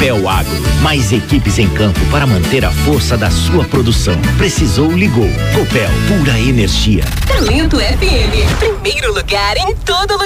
Copel Agro, mais equipes em campo para manter a força da sua produção. Precisou, ligou. Copel, pura energia. Talento FM, primeiro lugar em todo lugar.